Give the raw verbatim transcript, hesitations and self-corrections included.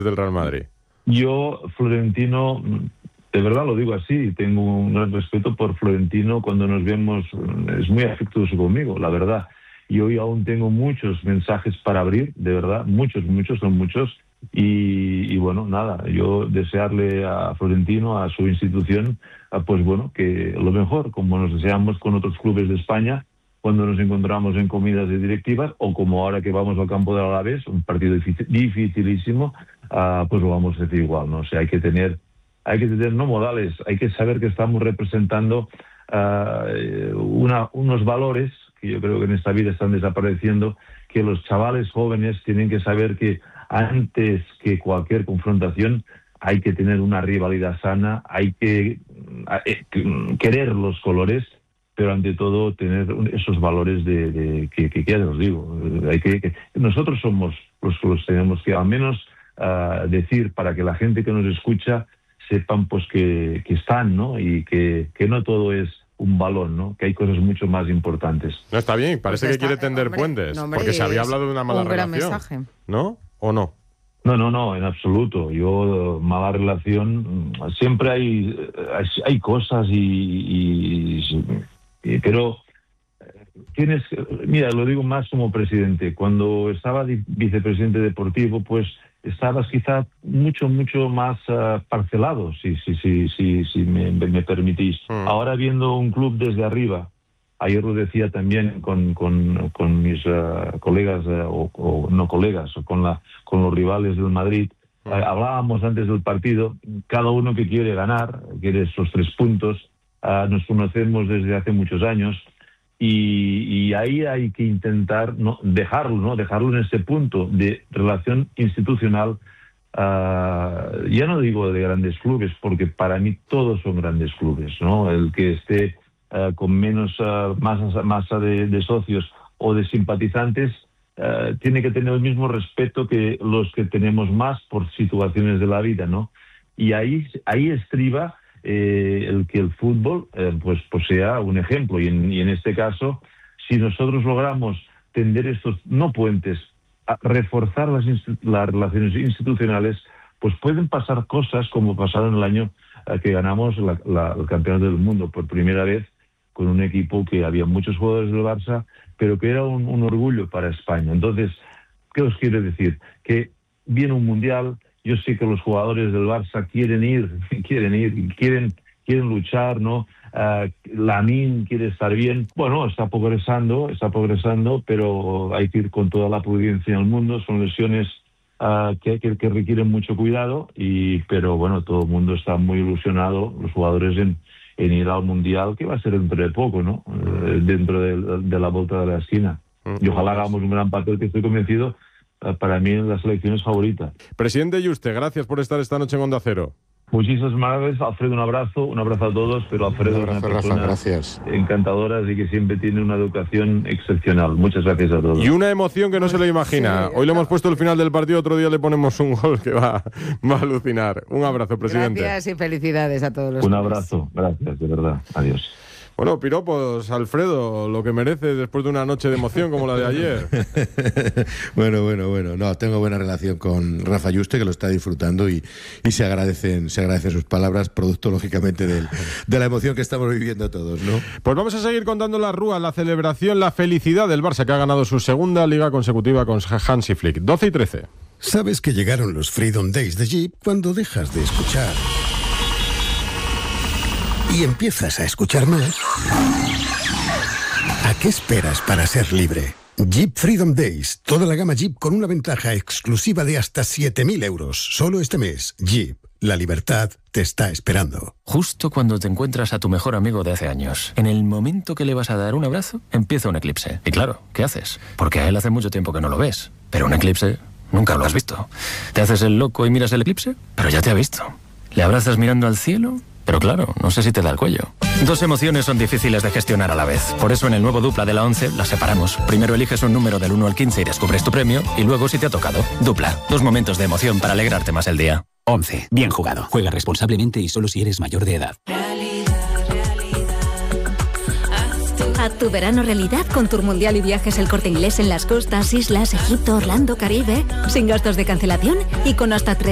del Real Madrid? Yo, Florentino, de verdad lo digo así, tengo un gran respeto por Florentino. Cuando nos vemos es muy afectuoso conmigo, la verdad. Y hoy aún tengo muchos mensajes para abrir, de verdad, muchos, muchos, son muchos. Y, y bueno, nada, yo desearle a Florentino, a su institución, pues bueno, que lo mejor, como nos deseamos con otros clubes de España, cuando nos encontramos en comidas de directivas, o como ahora que vamos al campo del Alavés, un partido difícil, dificilísimo, uh, pues lo vamos a decir igual, ¿no? O sea, hay que tener, hay que tener no modales, hay que saber que estamos representando uh, una, unos valores que yo creo que en esta vida están desapareciendo, que los chavales jóvenes tienen que saber que antes que cualquier confrontación hay que tener una rivalidad sana, hay que eh, querer los colores, pero ante todo tener esos valores de, de que, que, que ya os digo, hay que, que nosotros somos los que los tenemos que al menos uh, decir para que la gente que nos escucha sepan pues que, que están, ¿no? Y que, que no todo es un balón, ¿no? Que hay cosas mucho más importantes. No, está bien, parece pues está, que quiere tender hombre, puentes, no, hombre, porque se había hablado de una mala un relación, gran mensaje. ¿no? ¿O no? No, no, no, en absoluto. Yo, mala relación, siempre hay, hay, hay cosas y, y, y... Pero tienes... Mira, lo digo más como presidente. Cuando estaba vicepresidente deportivo, pues estabas quizá mucho, mucho más uh, parcelado, si, si, si, si, si me, me permitís. Mm. Ahora viendo un club desde arriba, ayer lo decía también con, con, con mis uh, colegas, uh, o, o no colegas, o con, la, con los rivales del Madrid, mm. uh, hablábamos antes del partido, cada uno que quiere ganar, quiere esos tres puntos, uh, nos conocemos desde hace muchos años, y, y ahí hay que intentar no dejarlo, ¿no? Dejarlo en ese punto de relación institucional. Uh, ya no digo de grandes clubes, porque para mí todos son grandes clubes, ¿no? El que esté uh, con menos uh, masa, masa de, de socios o de simpatizantes uh, tiene que tener el mismo respeto que los que tenemos más por situaciones de la vida, ¿no? Y ahí, ahí estriba Eh, el que el fútbol eh, pues, pues sea un ejemplo, y en, y en este caso, si nosotros logramos tender estos no puentes, a reforzar las, las relaciones institucionales, pues pueden pasar cosas como pasaron el año eh, que ganamos la, la, el campeonato del mundo por primera vez con un equipo que había muchos jugadores del Barça, pero que era un, un orgullo para España. Entonces, ¿qué os quiero decir? Que viene un mundial. Yo sé que los jugadores del Barça quieren ir, quieren ir, quieren, quieren luchar, ¿no? Uh, Lamine quiere estar bien. Bueno, está progresando, está progresando, pero hay que ir con toda la prudencia del mundo. Son lesiones uh, que, que, que requieren mucho cuidado, y pero bueno, todo el mundo está muy ilusionado, los jugadores en, en ir al Mundial, que va a ser dentro de poco, ¿no? Uh, dentro de, de la vuelta de la esquina. Y ojalá hagamos un gran papel, que estoy convencido. Para mí en las selecciones favoritas. Presidente Yuste, gracias por estar esta noche en Onda Cero. Muchísimas gracias, Alfredo, un abrazo, un abrazo a todos, pero Alfredo un abrazo, es una persona Rafa, gracias. encantadora y que siempre tiene una educación excepcional. Muchas gracias a todos. Y una emoción que no se lo imagina. Sí, Hoy le hemos puesto el final del partido, otro día le ponemos un gol que va, va a alucinar. Un abrazo, presidente. Gracias y felicidades a todos los Un clubes. abrazo, gracias, de verdad. Adiós. Bueno, piropos, Alfredo, lo que merece después de una noche de emoción como la de ayer. bueno, bueno, bueno. No, tengo buena relación con Rafa Yuste, que lo está disfrutando, y, y se agradecen, se agradecen sus palabras, producto lógicamente del, de la emoción que estamos viviendo todos, ¿no? Pues vamos a seguir contando la rúa, la celebración, la felicidad del Barça, que ha ganado su segunda liga consecutiva con Hansi Flick. doce y trece. Sabes que llegaron los Freedom Days de Jeep cuando dejas de escuchar y empiezas a escuchar más. ¿A qué esperas para ser libre? Jeep Freedom Days, toda la gama Jeep con una ventaja exclusiva de hasta siete mil euros. Solo este mes. Jeep, la libertad te está esperando. Justo cuando te encuentras a tu mejor amigo de hace años, en el momento que le vas a dar un abrazo, empieza un eclipse. Y claro, ¿qué haces? Porque a él hace mucho tiempo que no lo ves. Pero un eclipse nunca lo has visto. Te haces el loco y miras el eclipse, pero ya te ha visto. Le abrazas mirando al cielo, pero claro, no sé si te da el cuello. Dos emociones son difíciles de gestionar a la vez. Por eso en el nuevo Dupla de la once las separamos. Primero eliges un número del uno al quince y descubres tu premio, y luego si te ha tocado. Dupla, dos momentos de emoción para alegrarte más el día. once. Bien jugado. Juega responsablemente y solo si eres mayor de edad. Haz tu verano realidad con Tour Mundial y Viajes El Corte Inglés en las costas, islas, Egipto, Orlando, Caribe, sin gastos de cancelación y con hasta tres